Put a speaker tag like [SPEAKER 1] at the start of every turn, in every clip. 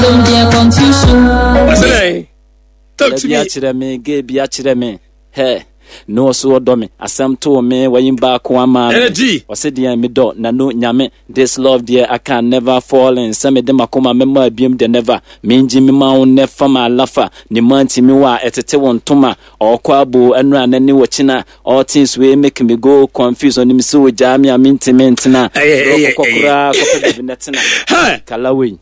[SPEAKER 1] Talk to me. Hey. No so domi asem to me wayin back one man energy o se dia me do na no nyame this love dear I can never fall in some of them akoma mema biem de never minji me ma on nefa ma lafa ni manti mi wa etete won toma o kwabo enu anani wo china all things we make me go confused on me so jami amintement na kokora ko netina kalaway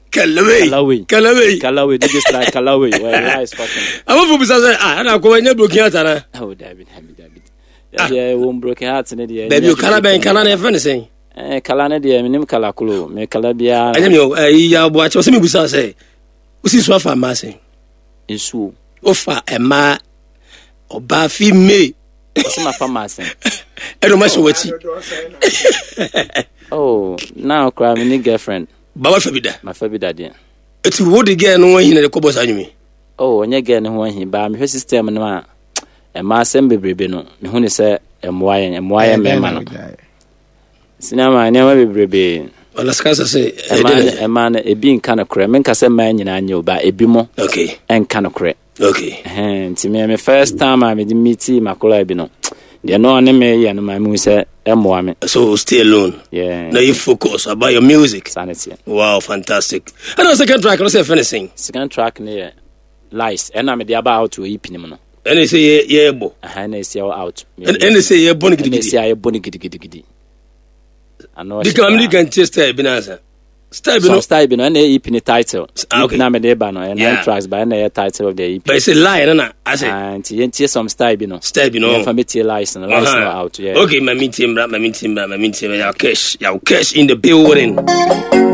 [SPEAKER 1] this like kalaway well lies fucking
[SPEAKER 2] I want to say na ko anya broken heart na
[SPEAKER 1] oh David yeah won broken heart ne dia
[SPEAKER 2] baby kala ben kala na efan say
[SPEAKER 1] kala ne dia minim kala kulo me kala bia
[SPEAKER 2] anya me ya bo acho se me busa say usi so afa ma say
[SPEAKER 1] nsu
[SPEAKER 2] ofa ema oba fi me
[SPEAKER 1] o ma fa ma say
[SPEAKER 2] e do ma so wachi
[SPEAKER 1] oh now cry me girlfriend
[SPEAKER 2] baba fa bida
[SPEAKER 1] ma fa bida dia
[SPEAKER 2] eti wo de girl no hin na ko bosa nyumi
[SPEAKER 1] oh onye girl no hin ba me system no a ema sem bebrebe no me hu ne se emwaye me ma no sinama ne ma bebrebe
[SPEAKER 2] wala skasa se
[SPEAKER 1] ema na ebi nka na kure me nka se ma nyina anya oba ebi mo
[SPEAKER 2] okay
[SPEAKER 1] enka na kure
[SPEAKER 2] okay
[SPEAKER 1] nti me first time I me meet makola ebi no de no ne me ya no ma mu se emwa me
[SPEAKER 2] so stay alone now you focus about your music
[SPEAKER 1] sanity
[SPEAKER 2] wow fantastic and the second track no say finishing
[SPEAKER 1] second track ne lies and am dey about to EP nim no
[SPEAKER 2] and they say yeah bo
[SPEAKER 1] na say out
[SPEAKER 2] and they say yeah boni gidi
[SPEAKER 1] say yeah boni gidi ano
[SPEAKER 2] the family can taste binasa style
[SPEAKER 1] no and EP ni title na me dey ba no and tracks by na title of the EP
[SPEAKER 2] but it's a lie na I say
[SPEAKER 1] and you some style no family lies no out
[SPEAKER 2] okay my meeting I'll cash in the building.